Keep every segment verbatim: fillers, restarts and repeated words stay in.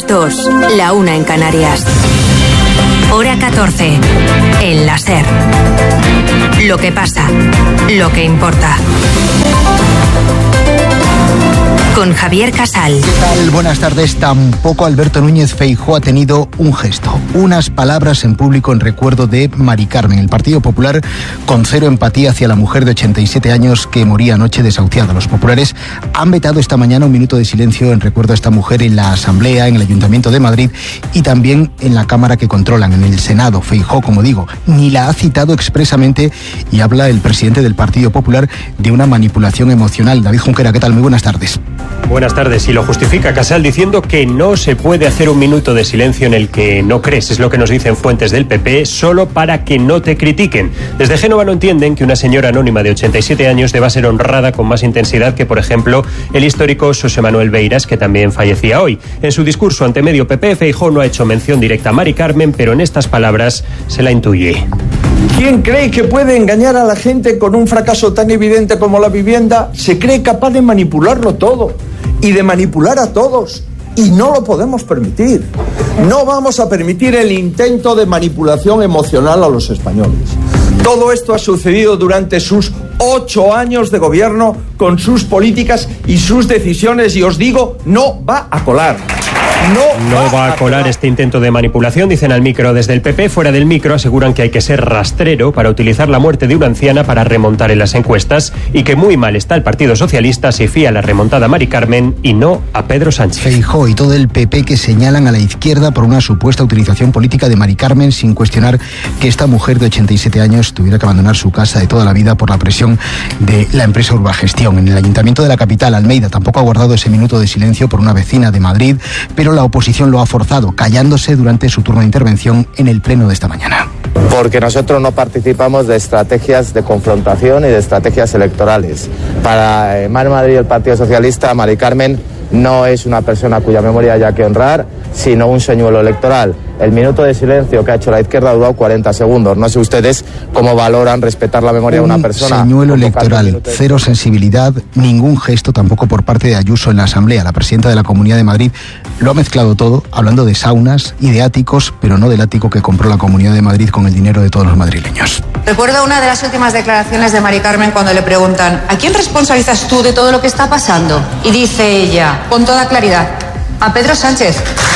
dos, la una en Canarias. Hora catorce, en la SER. Lo que pasa, lo que importa. Con Javier Casal. ¿Qué tal? Buenas tardes. Tampoco Alberto Núñez Feijóo ha tenido un gesto, unas palabras en público en recuerdo de Mari Carmen. El Partido Popular con cero empatía hacia la mujer de ochenta y siete años que moría anoche desahuciada. Los populares han vetado esta mañana un minuto de silencio en recuerdo a esta mujer en la Asamblea, en el Ayuntamiento de Madrid y también en la Cámara que controlan, en el Senado. Feijóo, como digo, ni la ha citado expresamente y habla el presidente del Partido Popular de una manipulación emocional. David Junquera, ¿qué tal? Muy buenas tardes. Buenas tardes. Y lo justifica Casal diciendo que no se puede hacer un minuto de silencio en el que no crees. Es lo que nos dicen fuentes del P P, solo para que no te critiquen. Desde Génova no entienden que una señora anónima de ochenta y siete años deba ser honrada con más intensidad que, por ejemplo, el histórico José Manuel Beiras, que también fallecía hoy. En su discurso ante medio P P, Feijóo no ha hecho mención directa a Mari Carmen, pero en estas palabras se la intuye. ¿Quién cree que puede engañar a la gente con un fracaso tan evidente como la vivienda? Se cree capaz de manipularlo todo y de manipular a todos. Y no lo podemos permitir. No vamos a permitir el intento de manipulación emocional a los españoles. Todo esto ha sucedido durante sus ocho años de gobierno, con sus políticas y sus decisiones, y os digo, no va a colar. No, no va a colar este intento de manipulación, dicen al micro desde el P P. Fuera del micro aseguran que hay que ser rastrero para utilizar la muerte de una anciana para remontar en las encuestas y que muy mal está el Partido Socialista si fía la remontada a Mari Carmen y no a Pedro Sánchez. Feijóo y todo el P P que señalan a la izquierda por una supuesta utilización política de Mari Carmen, sin cuestionar que esta mujer de ochenta y siete años tuviera que abandonar su casa de toda la vida por la presión de la empresa Urbagestión. En el Ayuntamiento de la capital, Almeida, tampoco ha guardado ese minuto de silencio por una vecina de Madrid, pero la oposición lo ha forzado, callándose durante su turno de intervención en el pleno de esta mañana. Porque nosotros no participamos de estrategias de confrontación y de estrategias electorales. Para Mar Madrid y el Partido Socialista, Mari Carmen no es una persona cuya memoria haya que honrar, sino un señuelo electoral. El minuto de silencio que ha hecho la izquierda ha durado cuarenta segundos. No sé ustedes cómo valoran respetar la memoria un de una persona. Señuelo electoral, cero sensibilidad, ningún gesto tampoco por parte de Ayuso en la Asamblea. La presidenta de la Comunidad de Madrid lo ha mezclado todo, hablando de saunas y de áticos, pero no del ático que compró la Comunidad de Madrid con el dinero de todos los madrileños. Recuerdo una de las últimas declaraciones de Mari Carmen cuando le preguntan: ¿a quién responsabilizas tú de todo lo que está pasando? Y dice ella, con toda claridad, a Pedro Sánchez.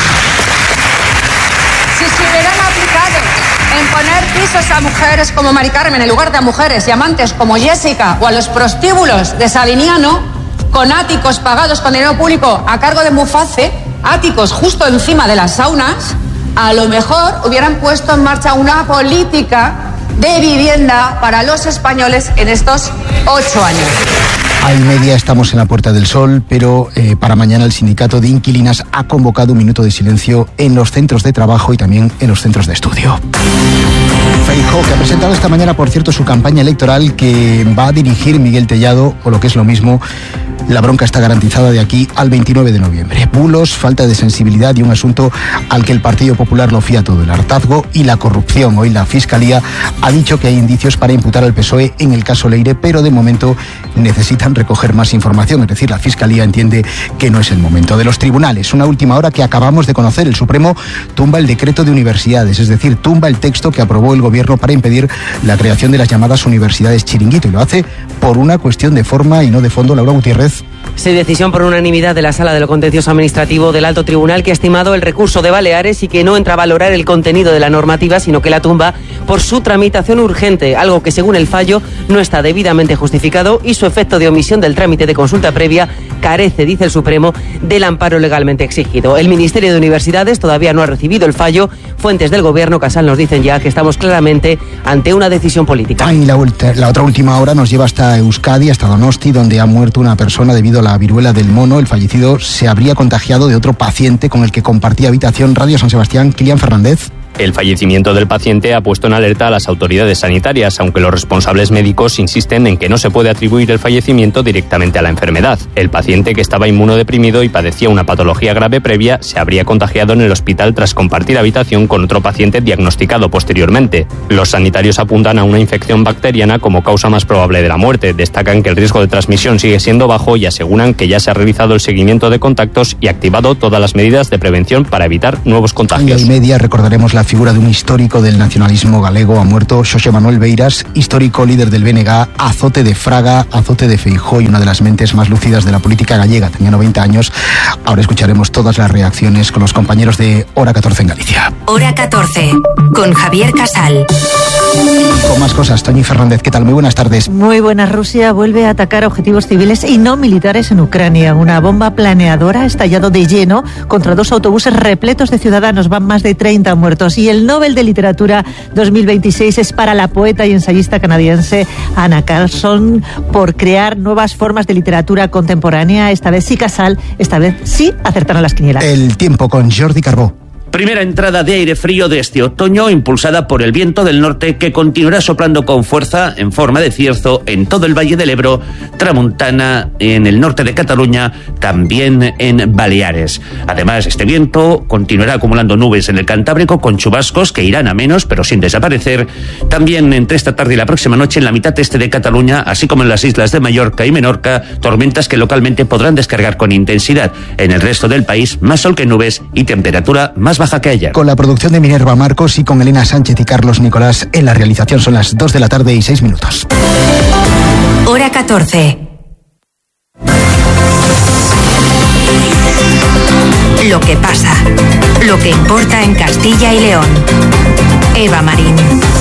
Si se hubieran aplicado en poner pisos a mujeres como Mari Carmen en lugar de a mujeres y amantes como Jessica, o a los prostíbulos de Sabiniano, con áticos pagados con dinero público a cargo de Muface, áticos justo encima de las saunas, a lo mejor hubieran puesto en marcha una política de vivienda para los españoles en estos ocho años. A y media estamos en la Puerta del Sol, pero eh, para mañana el sindicato de inquilinas ha convocado un minuto de silencio en los centros de trabajo y también en los centros de estudio. Feijóo, que ha presentado esta mañana, por cierto, su campaña electoral que va a dirigir Miguel Tellado, o lo que es lo mismo, la bronca está garantizada de aquí al veintinueve de noviembre. Bulos, falta de sensibilidad y un asunto al que el Partido Popular lo fía todo, el hartazgo y la corrupción. Hoy la Fiscalía ha dicho que hay indicios para imputar al P S O E en el caso Leire, pero de momento necesitan recoger más información, es decir, la Fiscalía entiende que no es el momento. De los tribunales, una última hora que acabamos de conocer: el Supremo tumba el decreto de universidades, es decir, tumba el texto que aprobó el gobierno para impedir la creación de las llamadas universidades chiringuito, y lo hace por una cuestión de forma y no de fondo. Laura Gutiérrez. Sí, decisión por unanimidad de la Sala de lo Contencioso Administrativo del Alto Tribunal, que ha estimado el recurso de Baleares y que no entra a valorar el contenido de la normativa, sino que la tumba por su tramitación urgente, algo que según el fallo no está debidamente justificado y su efecto de omisión del trámite de consulta previa carece, dice el Supremo, del amparo legalmente exigido. El Ministerio de Universidades todavía no ha recibido el fallo. Fuentes del Gobierno, Casal, nos dicen ya que estamos claramente ante una decisión política. Ay, la, la otra última hora nos lleva hasta Euskadi, hasta Donosti, donde ha muerto una persona debido a la viruela del mono. El fallecido se habría contagiado de otro paciente con el que compartía habitación. Radio San Sebastián, Kilian Fernández. El fallecimiento del paciente ha puesto en alerta a las autoridades sanitarias, aunque los responsables médicos insisten en que no se puede atribuir el fallecimiento directamente a la enfermedad. El paciente, que estaba inmunodeprimido y padecía una patología grave previa, se habría contagiado en el hospital tras compartir habitación con otro paciente diagnosticado posteriormente. Los sanitarios apuntan a una infección bacteriana como causa más probable de la muerte. Destacan que el riesgo de transmisión sigue siendo bajo y aseguran que ya se ha realizado el seguimiento de contactos y activado todas las medidas de prevención para evitar nuevos contagios. En la media recordaremos la figura de un histórico del nacionalismo galego. Ha muerto Xosé Manuel Beiras, histórico líder del B N G, azote de Fraga, azote de Feijóo y una de las mentes más lúcidas de la política gallega. Tenía noventa años. Ahora escucharemos todas las reacciones con los compañeros de Hora catorce en Galicia. Hora catorce, con Javier Casal. Con más cosas, Toñi Fernández, ¿qué tal? Muy buenas tardes. Muy buenas. Rusia vuelve a atacar objetivos civiles y no militares en Ucrania. Una bomba planeadora ha estallado de lleno contra dos autobuses repletos de ciudadanos. Van más de treinta muertos. Y el Nobel de Literatura dos mil veintiséis es para la poeta y ensayista canadiense Anna Carlson por crear nuevas formas de literatura contemporánea. Esta vez sí, Casal, esta vez sí acertaron las quinielas. El tiempo con Jordi Carbó. Primera entrada de aire frío de este otoño, impulsada por el viento del norte, que continuará soplando con fuerza en forma de cierzo en todo el Valle del Ebro, Tramuntana, en el norte de Cataluña, también en Baleares. Además, este viento continuará acumulando nubes en el Cantábrico con chubascos que irán a menos, pero sin desaparecer. También entre esta tarde y la próxima noche en la mitad este de Cataluña, así como en las islas de Mallorca y Menorca, tormentas que localmente podrán descargar con intensidad. En el resto del país, más sol que nubes y temperatura más baja que ayer. Con la producción de Minerva Marcos y con Elena Sánchez y Carlos Nicolás en la realización. Son las dos de la tarde y seis minutos. Hora catorce. Lo que pasa, lo que importa en Castilla y León. Eva Marín.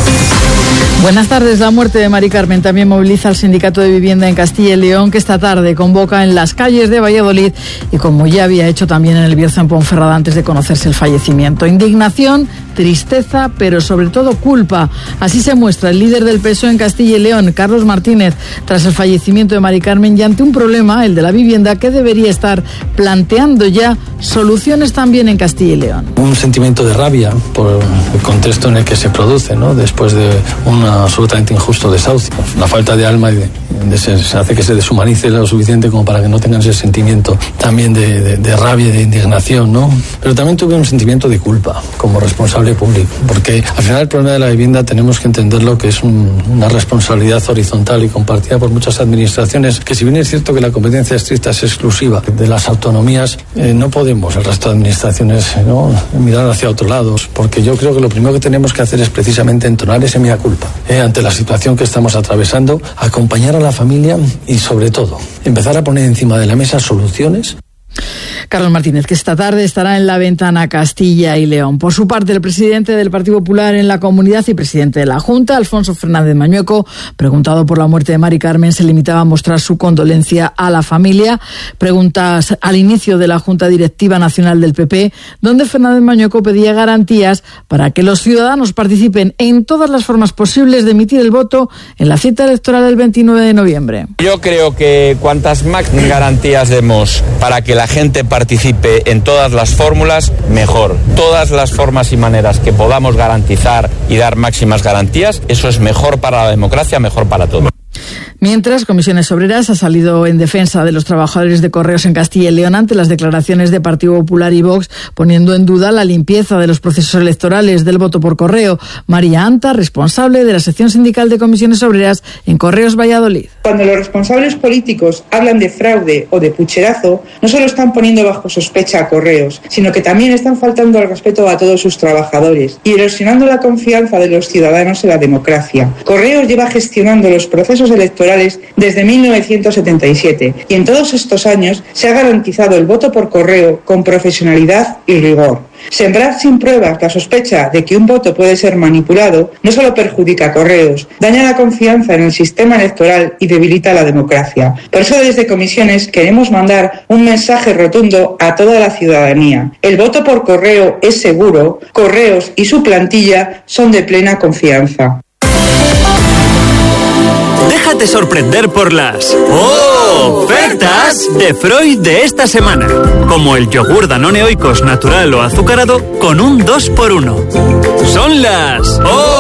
Buenas tardes. La muerte de Mari Carmen también moviliza al Sindicato de Vivienda en Castilla y León, que esta tarde convoca en las calles de Valladolid y como ya había hecho también en el Bierzo en Ponferrada antes de conocerse el fallecimiento. Indignación, tristeza, pero sobre todo culpa. Así se muestra el líder del P S O E en Castilla y León, Carlos Martínez, tras el fallecimiento de Mari Carmen y ante un problema, el de la vivienda, que debería estar planteando ya soluciones también en Castilla y León. Un sentimiento de rabia por el contexto en el que se produce, ¿no? Después de una absolutamente injusto desahucio. La falta de alma y de, de se, se hace que se deshumanice lo suficiente como para que no tengan ese sentimiento también de, de, de rabia y de indignación, ¿no? Pero también tuve un sentimiento de culpa como responsable público, porque al final el problema de la vivienda tenemos que entenderlo que es un, una responsabilidad horizontal y compartida por muchas administraciones, que si bien es cierto que la competencia estricta es exclusiva de las autonomías, eh, no podemos el resto de administraciones, ¿no?, mirar hacia otro lado, porque yo creo que lo primero que tenemos que hacer es precisamente entonar ese mea culpa. Eh, ante la situación que estamos atravesando, acompañar a la familia y, sobre todo, empezar a poner encima de la mesa soluciones. Carlos Martínez, que esta tarde estará en la ventana Castilla y León. Por su parte, el presidente del Partido Popular en la comunidad y presidente de la Junta, Alfonso Fernández Mañueco, preguntado por la muerte de Mari Carmen, se limitaba a mostrar su condolencia a la familia. Preguntas al inicio de la Junta Directiva Nacional del P P, donde Fernández Mañueco pedía garantías para que los ciudadanos participen en todas las formas posibles de emitir el voto en la cita electoral del veintinueve de noviembre. Yo creo que cuantas más garantías demos para que la gente participe en todas las fórmulas, mejor. Todas las formas y maneras que podamos garantizar y dar máximas garantías, eso es mejor para la democracia, mejor para todos. Mientras, Comisiones Obreras ha salido en defensa de los trabajadores de Correos en Castilla y León ante las declaraciones de Partido Popular y Vox, poniendo en duda la limpieza de los procesos electorales del voto por correo. María Anta, responsable de la sección sindical de Comisiones Obreras en Correos Valladolid. Cuando los responsables políticos hablan de fraude o de pucherazo, no solo están poniendo bajo sospecha a Correos, sino que también están faltando al respeto a todos sus trabajadores y erosionando la confianza de los ciudadanos en la democracia. Correos lleva gestionando los procesos electorales desde mil novecientos setenta y siete y en todos estos años se ha garantizado el voto por correo con profesionalidad y rigor. Sembrar sin pruebas la sospecha de que un voto puede ser manipulado no solo perjudica a Correos, daña la confianza en el sistema electoral y debilita la democracia. Por eso desde Comisiones queremos mandar un mensaje rotundo a toda la ciudadanía. El voto por correo es seguro, Correos y su plantilla son de plena confianza. Déjate sorprender por las... ¡Oh! Ofertas de Freud de esta semana. Como el yogur Danone Oikos natural o azucarado con un dos por uno. Son las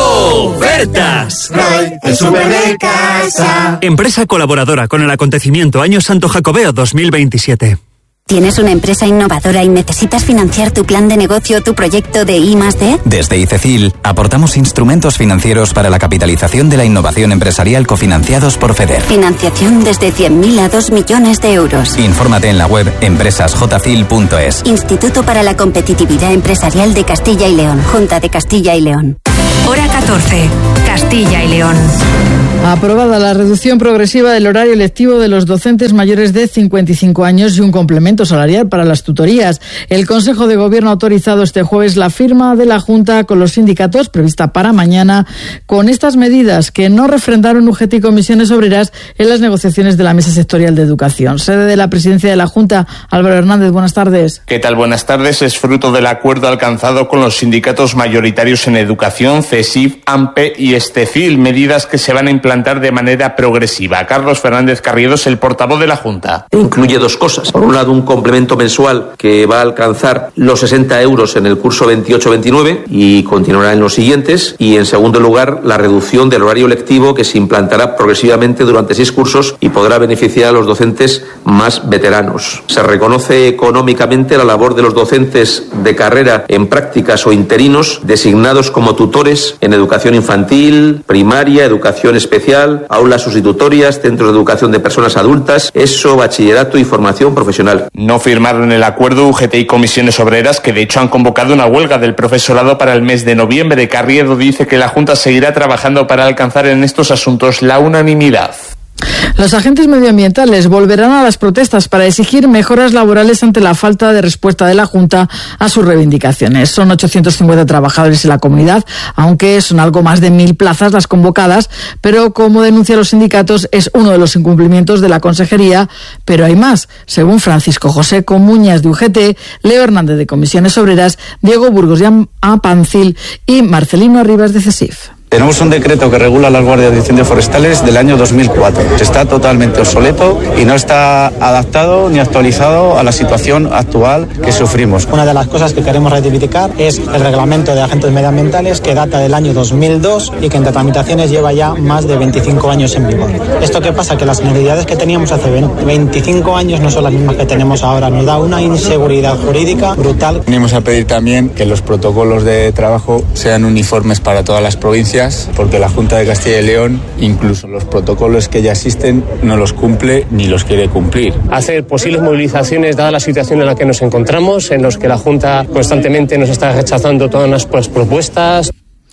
ofertas. Freud, el súper de casa. Empresa colaboradora con el acontecimiento Año Santo Jacobeo dos mil veintisiete. ¿Tienes una empresa innovadora y necesitas financiar tu plan de negocio o tu proyecto de I más D? Desde ICECIL aportamos instrumentos financieros para la capitalización de la innovación empresarial cofinanciados por FEDER. Financiación desde cien mil a dos millones de euros. Infórmate en la web empresas j cil punto es. Instituto para la Competitividad Empresarial de Castilla y León. Junta de Castilla y León. Hora catorce. Castilla y León. Aprobada la reducción progresiva del horario lectivo de los docentes mayores de cincuenta y cinco años y un complemento salarial para las tutorías. El Consejo de Gobierno ha autorizado este jueves la firma de la Junta con los sindicatos, prevista para mañana, con estas medidas que no refrendaron U G T y comisiones obreras en las negociaciones de la Mesa Sectorial de Educación. Sede de la presidencia de la Junta, Álvaro Hernández, buenas tardes. ¿Qué tal? Buenas tardes. Es fruto del acuerdo alcanzado con los sindicatos mayoritarios en educación, CESIF, AMPE y ESTEFIL, medidas que se van a implantar de manera progresiva. Carlos Fernández Carriedo es el portavoz de la Junta. Incluye dos cosas. Por un lado, un complemento mensual que va a alcanzar los sesenta euros en el curso veintiocho veintinueve y continuará en los siguientes. Y en segundo lugar, la reducción del horario lectivo que se implantará progresivamente durante seis cursos y podrá beneficiar a los docentes más veteranos. Se reconoce económicamente la labor de los docentes de carrera en prácticas o interinos designados como tutores en educación infantil, primaria, educación especial, aulas sustitutorias, centros de educación de personas adultas, ESO, bachillerato y formación profesional. No firmaron el acuerdo U G T y comisiones obreras, que de hecho han convocado una huelga del profesorado para el mes de noviembre. Carriedo dice que la Junta seguirá trabajando para alcanzar en estos asuntos la unanimidad. Los agentes medioambientales volverán a las protestas para exigir mejoras laborales ante la falta de respuesta de la Junta a sus reivindicaciones. Son ochocientos cincuenta trabajadores en la comunidad, aunque son algo más de mil plazas las convocadas, pero como denuncian los sindicatos es uno de los incumplimientos de la Consejería, pero hay más. Según Francisco José Comuñas de U G T, Leo Hernández de Comisiones Obreras, Diego Burgos de Apancil y Marcelino Arribas de CESIF. Tenemos un decreto que regula las guardias de incendios forestales del año dos mil cuatro. Está totalmente obsoleto y no está adaptado ni actualizado a la situación actual que sufrimos. Una de las cosas que queremos reivindicar es el reglamento de agentes medioambientales, que data del año dos mil dos y que en tramitaciones lleva ya más de veinticinco años en vigor. ¿Esto qué pasa? Que las necesidades que teníamos hace veinticinco años no son las mismas que tenemos ahora. Nos da una inseguridad jurídica brutal. Venimos a pedir también que los protocolos de trabajo sean uniformes para todas las provincias, porque la Junta de Castilla y León, incluso los protocolos que ya existen, no los cumple ni los quiere cumplir. Hacer posibles movilizaciones, dada la situación en la que nos encontramos, en los que la Junta constantemente nos está rechazando todas las pues, propuestas.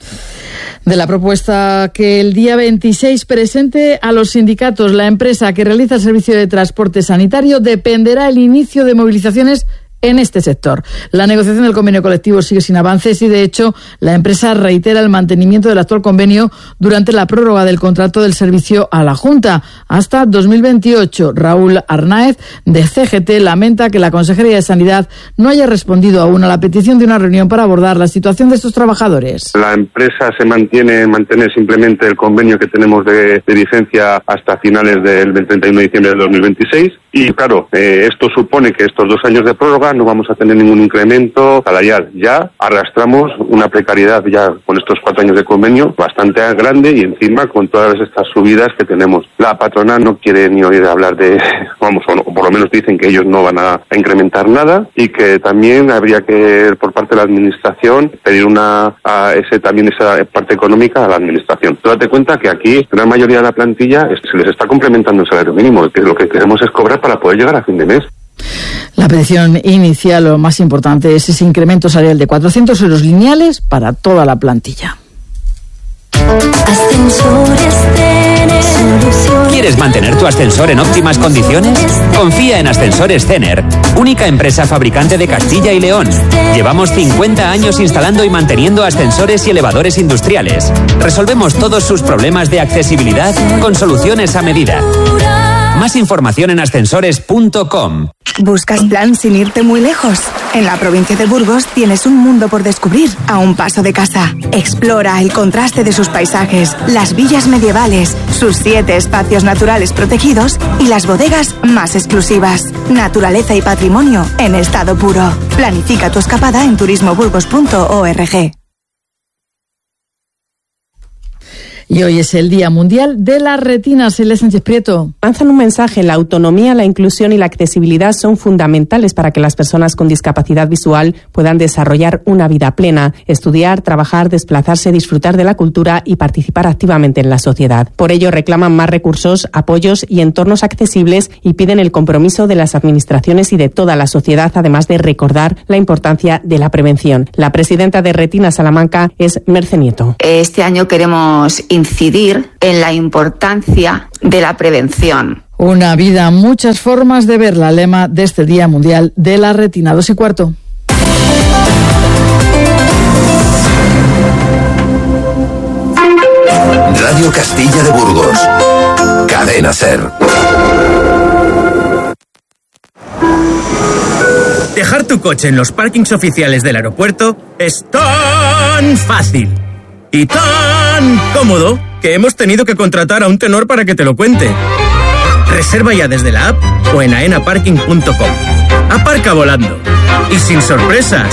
De la propuesta que el día veintiséis presente a los sindicatos, la empresa que realiza el servicio de transporte sanitario dependerá el inicio de movilizaciones en este sector. La negociación del convenio colectivo sigue sin avances y, de hecho, la empresa reitera el mantenimiento del actual convenio durante la prórroga del contrato del servicio a la Junta hasta dos mil veintiocho. Raúl Arnáez, de C G T, lamenta que la Consejería de Sanidad no haya respondido aún a la petición de una reunión para abordar la situación de estos trabajadores. La empresa se mantiene, mantiene simplemente el convenio que tenemos de, de vigencia hasta finales del, del treinta y uno de diciembre del dos mil veintiséis y, claro, eh, esto supone que estos dos años de prórroga no vamos a tener ningún incremento salarial. Ya arrastramos una precariedad ya con estos cuatro años de convenio bastante grande y encima con todas estas subidas que tenemos. La patronal no quiere ni oír hablar de, vamos, o, no, o por lo menos dicen que ellos no van a, a incrementar nada y que también habría que, por parte de la administración, pedir una, a ese también esa parte económica a la administración. Tú date cuenta que aquí la mayoría de la plantilla se les está complementando el salario mínimo, que lo que queremos es cobrar para poder llegar a fin de mes. La petición inicial, lo más importante, es ese incremento salarial de cuatrocientos euros lineales para toda la plantilla. ¿Quieres mantener tu ascensor en óptimas condiciones? Confía en Ascensores Cener, única empresa fabricante de Castilla y León. Llevamos cincuenta años instalando y manteniendo ascensores y elevadores industriales. Resolvemos todos sus problemas de accesibilidad con soluciones a medida. Más información en ascensores punto com. ¿Buscas plan sin irte muy lejos? En la provincia de Burgos tienes un mundo por descubrir a un paso de casa. Explora el contraste de sus paisajes, las villas medievales, sus siete espacios naturales protegidos y las bodegas más exclusivas. Naturaleza y patrimonio en estado puro. Planifica tu escapada en turismo burgos punto org. Y hoy es el Día Mundial de las Retinas. Celia Sánchez Prieto. Lanzan un mensaje: la autonomía, la inclusión y la accesibilidad son fundamentales para que las personas con discapacidad visual puedan desarrollar una vida plena, estudiar, trabajar, desplazarse, disfrutar de la cultura y participar activamente en la sociedad. Por ello reclaman más recursos, apoyos y entornos accesibles y piden el compromiso de las administraciones y de toda la sociedad, además de recordar la importancia de la prevención. La presidenta de Retina Salamanca es Merce Nieto. Este año queremos incidir en la importancia de la prevención. Una vida, muchas formas de ver, la lema de este Día Mundial de la Retina. Dos y cuarto. Radio Castilla de Burgos. Cadena SER. Dejar tu coche en los parkings oficiales del aeropuerto es tan fácil y tan cómodo que hemos tenido que contratar a un tenor para que te lo cuente. Reserva ya desde la app o en aena parking punto com. Aparca volando y sin sorpresas.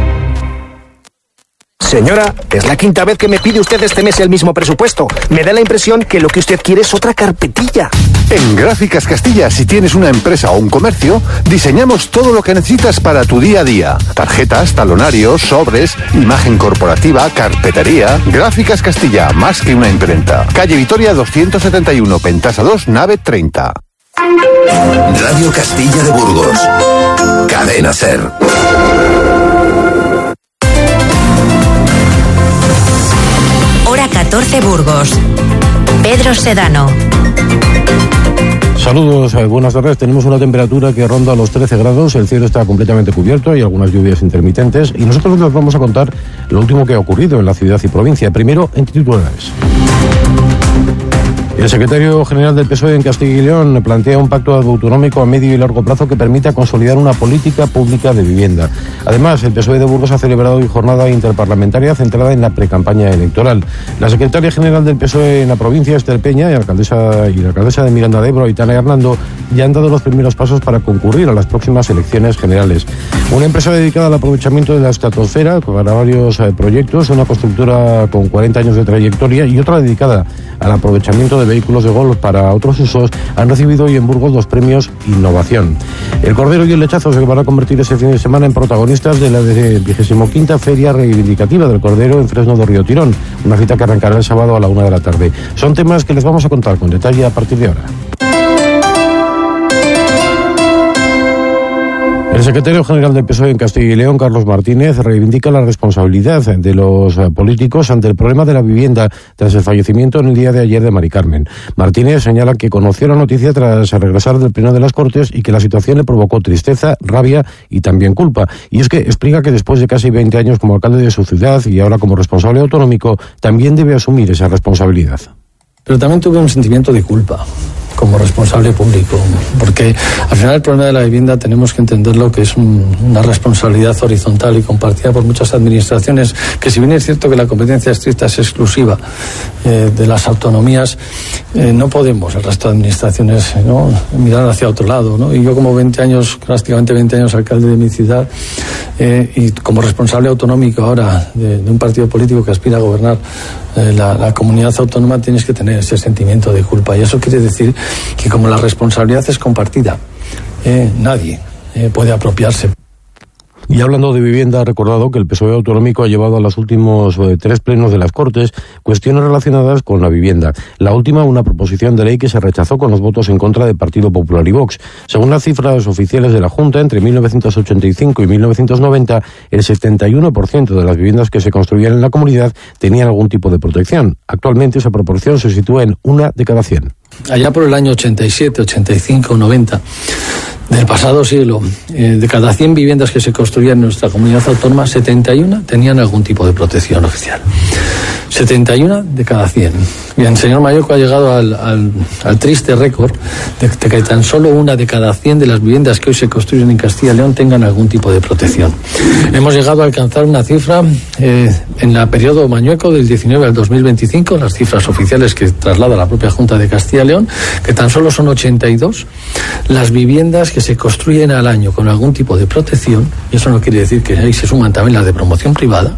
Señora, es la quinta vez que me pide usted este mes el mismo presupuesto. Me da la impresión que lo que usted quiere es otra carpetilla. En Gráficas Castilla, si tienes una empresa o un comercio, diseñamos todo lo que necesitas para tu día a día. Tarjetas, talonarios, sobres, imagen corporativa, carpetería. Gráficas Castilla, más que una imprenta. Calle Vitoria doscientos setenta y uno, Pentasa dos, nave treinta. Radio Castilla de Burgos. Cadena SER. Hora catorce Burgos. Pedro Sedano. Saludos, eh, buenas tardes. Tenemos una temperatura que ronda los trece grados, el cielo está completamente cubierto, hay algunas lluvias intermitentes y nosotros les vamos a contar lo último que ha ocurrido en la ciudad y provincia. Primero, en titulares. El secretario general del P S O E en Castilla y León plantea un pacto autonómico a medio y largo plazo que permita consolidar una política pública de vivienda. Además, el P S O E de Burgos ha celebrado hoy jornada interparlamentaria centrada en la precampaña electoral. La secretaria general del P S O E en la provincia, Esther Peña, y la alcaldesa, y la alcaldesa de Miranda de Ebro, Aitana Hernando, ya han dado los primeros pasos para concurrir a las próximas elecciones generales. Una empresa dedicada al aprovechamiento de la estratosfera para varios eh, proyectos, una constructora con cuarenta años de trayectoria y otra dedicada al aprovechamiento de vehículos de golf para otros usos, han recibido hoy en Burgos los premios Innovación. El cordero y el lechazo se van a convertir ese fin de semana en protagonistas de la vigesimoquinta Feria Reivindicativa del Cordero en Fresno de Río Tirón, una cita que arrancará el sábado a la una de la tarde. Son temas que les vamos a contar con detalle a partir de ahora. El secretario general del P S O E en Castilla y León, Carlos Martínez, reivindica la responsabilidad de los políticos ante el problema de la vivienda tras el fallecimiento en el día de ayer de Mari Carmen. Martínez señala que conoció la noticia tras regresar del Pleno de las Cortes y que la situación le provocó tristeza, rabia y también culpa. Y es que explica que después de casi veinte años como alcalde de su ciudad y ahora como responsable autonómico, también debe asumir esa responsabilidad. Pero también tuve un sentimiento de culpa como responsable público, porque al final el problema de la vivienda tenemos que entenderlo que es un, una responsabilidad horizontal y compartida por muchas administraciones, que si bien es cierto que la competencia estricta es exclusiva eh, de las autonomías, eh, no podemos, el resto de administraciones, ¿no?, mirar hacia otro lado, ¿no? Y yo como veinte años, prácticamente veinte años alcalde de mi ciudad, eh, y como responsable autonómico ahora de, de un partido político que aspira a gobernar eh, la, la comunidad autónoma, tienes que tener ese sentimiento de culpa, y eso quiere decir que como la responsabilidad es compartida, eh, nadie eh, puede apropiarse. Y hablando de vivienda, ha recordado que el P S O E autonómico ha llevado a los últimos eh, tres plenos de las Cortes cuestiones relacionadas con la vivienda. La última, una proposición de ley que se rechazó con los votos en contra del Partido Popular y Vox. Según las cifras oficiales de la Junta, entre mil novecientos ochenta y cinco y mil novecientos noventa, el setenta y uno por ciento de las viviendas que se construían en la comunidad tenían algún tipo de protección. Actualmente esa proporción se sitúa en una de cada cien. Allá por el año ochenta y siete, ochenta y cinco, noventa del pasado siglo, eh, de cada cien viviendas que se construían en nuestra comunidad autónoma, setenta y uno tenían algún tipo de protección oficial. setenta y uno de cada cien. Y el señor Mañueco ha llegado al, al, al triste récord de, de que tan solo una de cada cien de las viviendas que hoy se construyen en Castilla y León tengan algún tipo de protección. Hemos llegado a alcanzar una cifra eh, en el periodo Mañueco del diecinueve al dos mil veinticinco, las cifras oficiales que traslada la propia Junta de Castilla y León, que tan solo son ochenta y dos las viviendas que se construyen al año con algún tipo de protección, y eso no quiere decir que ahí se suman también las de promoción privada.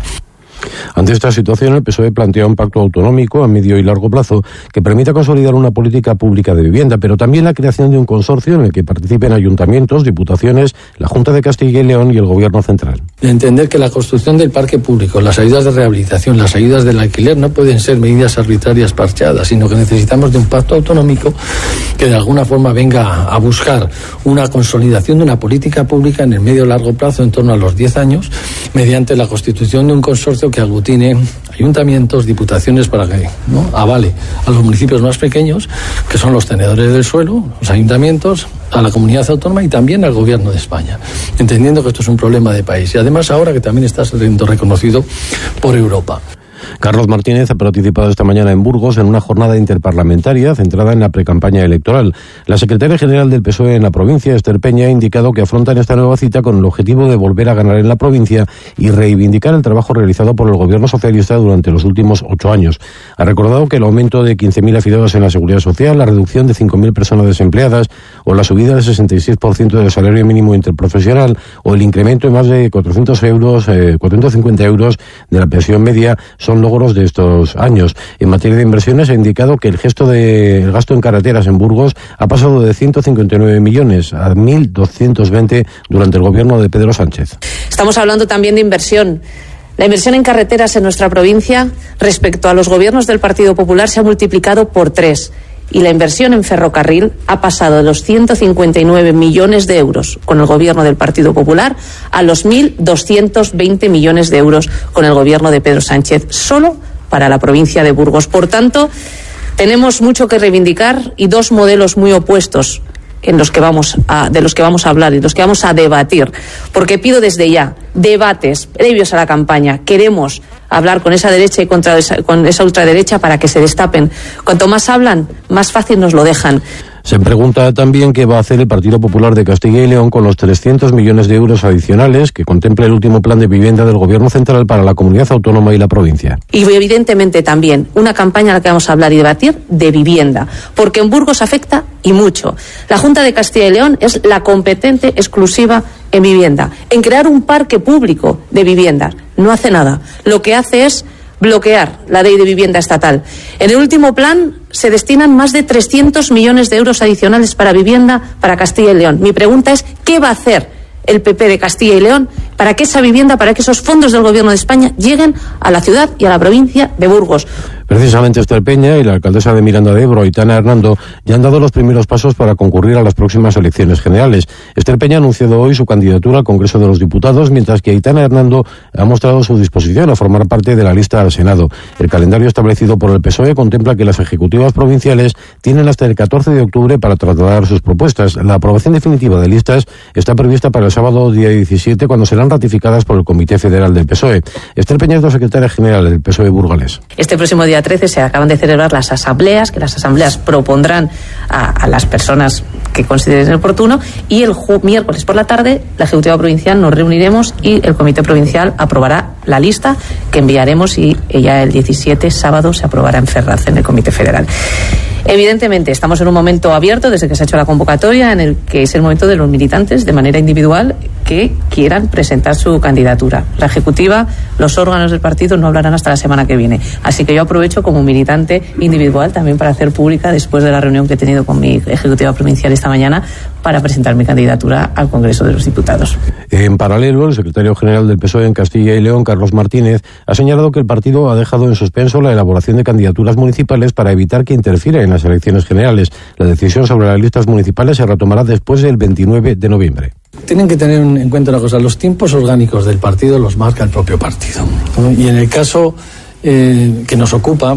Ante esta situación, el P S O E plantea un pacto autonómico a medio y largo plazo que permita consolidar una política pública de vivienda, pero también la creación de un consorcio en el que participen ayuntamientos, diputaciones, la Junta de Castilla y León y el Gobierno central. De entender que la construcción del parque público, las ayudas de rehabilitación, las ayudas del alquiler no pueden ser medidas arbitrarias parcheadas, sino que necesitamos de un pacto autonómico que de alguna forma venga a buscar una consolidación de una política pública en el medio y largo plazo, en torno a los diez años, mediante la constitución de un consorcio que aglutine ayuntamientos, diputaciones, para que ¿no? avale a los municipios más pequeños, que son los tenedores del suelo, los ayuntamientos, a la comunidad autónoma y también al Gobierno de España, entendiendo que esto es un problema de país y además ahora que también está siendo reconocido por Europa. Carlos Martínez ha participado esta mañana en Burgos en una jornada interparlamentaria centrada en la precampaña electoral. La secretaria general del P S O E en la provincia, Esther Peña, ha indicado que afrontan esta nueva cita con el objetivo de volver a ganar en la provincia y reivindicar el trabajo realizado por el gobierno socialista durante los últimos ocho años. Ha recordado que el aumento de quince mil afiliados en la Seguridad Social, la reducción de cinco mil personas desempleadas o la subida del sesenta y seis por ciento del salario mínimo interprofesional o el incremento de más de cuatrocientos euros, eh, cuatrocientos cincuenta euros de la pensión media son logros de estos años. En materia de inversiones ha indicado que el gesto de el gasto en carreteras en Burgos ha pasado de ciento cincuenta y nueve millones a mil doscientos veinte durante el gobierno de Pedro Sánchez. Estamos hablando también de inversión. La inversión en carreteras en nuestra provincia respecto a los gobiernos del Partido Popular se ha multiplicado por tres. Y la inversión en ferrocarril ha pasado de los ciento cincuenta y nueve millones de euros con el gobierno del Partido Popular a los mil doscientos veinte millones de euros con el gobierno de Pedro Sánchez, solo para la provincia de Burgos. Por tanto, tenemos mucho que reivindicar y dos modelos muy opuestos en los que vamos a, de los que vamos a hablar y los que vamos a debatir, porque pido desde ya debates previos a la campaña. Queremos hablar con esa derecha y contra esa, con esa ultraderecha para que se destapen. Cuanto más hablan, más fácil nos lo dejan. Se pregunta también qué va a hacer el Partido Popular de Castilla y León con los trescientos millones de euros adicionales que contempla el último plan de vivienda del Gobierno central para la comunidad autónoma y la provincia. Y evidentemente también una campaña en la que vamos a hablar y debatir de vivienda, porque en Burgos afecta y mucho. La Junta de Castilla y León es la competente exclusiva en vivienda, en crear un parque público de viviendas. No hace nada. Lo que hace es bloquear la ley de vivienda estatal. En el último plan se destinan más de trescientos millones de euros adicionales para vivienda para Castilla y León. Mi pregunta es, ¿qué va a hacer el P P de Castilla y León para que esa vivienda, para que esos fondos del Gobierno de España lleguen a la ciudad y a la provincia de Burgos? Precisamente Esther Peña y la alcaldesa de Miranda de Ebro, Aitana Hernando, ya han dado los primeros pasos para concurrir a las próximas elecciones generales. Esther Peña ha anunciado hoy su candidatura al Congreso de los Diputados, mientras que Aitana Hernando ha mostrado su disposición a formar parte de la lista al Senado. El calendario establecido por el P S O E contempla que las ejecutivas provinciales tienen hasta el catorce de octubre para trasladar sus propuestas. La aprobación definitiva de listas está prevista para el sábado día diecisiete, cuando serán ratificadas por el Comité Federal del P S O E. Esther Peña es la secretaria general del P S O E burgalés. Este próximo día trece se acaban de celebrar las asambleas, que las asambleas propondrán a, a las personas que consideren oportuno, y el ju- miércoles por la tarde la Ejecutiva Provincial nos reuniremos y el Comité Provincial aprobará la lista que enviaremos y ya el diecisiete, sábado, se aprobará en Ferraz, en el Comité Federal. Evidentemente, estamos en un momento abierto desde que se ha hecho la convocatoria, en el que es el momento de los militantes, de manera individual, que quieran presentar su candidatura. La Ejecutiva, los órganos del partido no hablarán hasta la semana que viene. Así que yo aprovecho como militante individual también para hacer pública, después de la reunión que he tenido con mi Ejecutiva Provincial esta mañana, para presentar mi candidatura al Congreso de los Diputados. En paralelo, el secretario general del P S O E en Castilla y León, Carlos Martínez, ha señalado que el partido ha dejado en suspenso la elaboración de candidaturas municipales para evitar que interfiera en las elecciones generales. La decisión sobre las listas municipales se retomará después del veintinueve de noviembre. Tienen que tener en cuenta una cosa: los tiempos orgánicos del partido los marca el propio partido, ¿no? Y en el caso eh, que nos ocupa,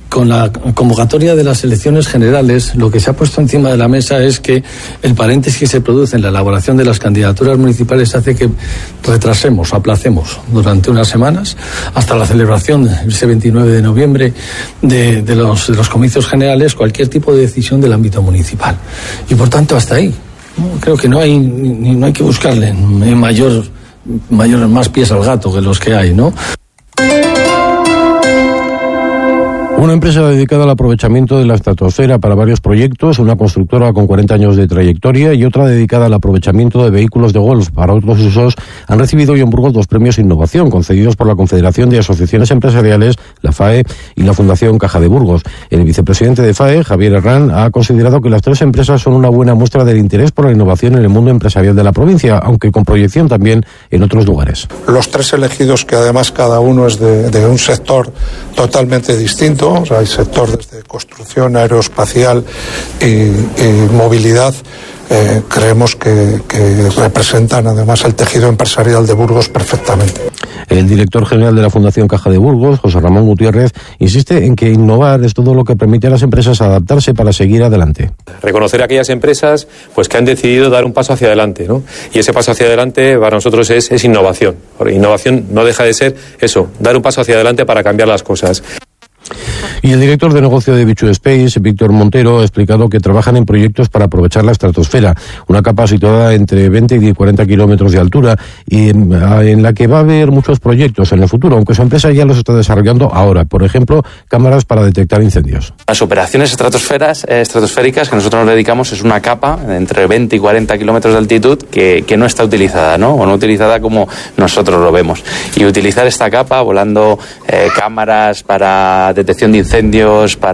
con la convocatoria de las elecciones generales, lo que se ha puesto encima de la mesa es que el paréntesis que se produce en la elaboración de las candidaturas municipales hace que retrasemos, aplacemos durante unas semanas hasta la celebración ese veintinueve de noviembre de, de, los, de los comicios generales cualquier tipo de decisión del ámbito municipal. Y por tanto hasta ahí. ¿no? Creo que no hay, ni, no hay que buscarle mayor, mayor, más pies al gato que los que hay, ¿no? Una empresa dedicada al aprovechamiento de la estratosfera para varios proyectos, una constructora con cuarenta años de trayectoria y otra dedicada al aprovechamiento de vehículos de golf para otros usos, han recibido hoy en Burgos dos premios Innovación concedidos por la Confederación de Asociaciones Empresariales, la F A E, y la Fundación Caja de Burgos. El vicepresidente de F A E, Javier Herrán, ha considerado que las tres empresas son una buena muestra del interés por la innovación en el mundo empresarial de la provincia, aunque con proyección también en otros lugares. Los tres elegidos, que además cada uno es de, de un sector totalmente distinto, o sea, hay sector desde construcción aeroespacial y, y movilidad, eh, creemos que, que representan además el tejido empresarial de Burgos perfectamente. El director general de la Fundación Caja de Burgos, José Ramón Gutiérrez, insiste en que innovar es todo lo que permite a las empresas adaptarse para seguir adelante. Reconocer a aquellas empresas pues que han decidido dar un paso hacia adelante, ¿no? Y ese paso hacia adelante para nosotros es, es innovación. Porque innovación no deja de ser eso, dar un paso hacia adelante para cambiar las cosas. Y el director de negocio de Bichu Space, Víctor Montero, ha explicado que trabajan en proyectos para aprovechar la estratosfera, una capa situada entre veinte y cuarenta kilómetros de altura y en, en la que va a haber muchos proyectos en el futuro, aunque su empresa ya los está desarrollando ahora. Por ejemplo, cámaras para detectar incendios. Las operaciones estratosferas, eh, estratosféricas que nosotros nos dedicamos es una capa entre veinte y cuarenta kilómetros de altitud que, que no está utilizada, ¿no? O no utilizada como nosotros lo vemos. Y utilizar esta capa volando eh, cámaras para detección de incendios, para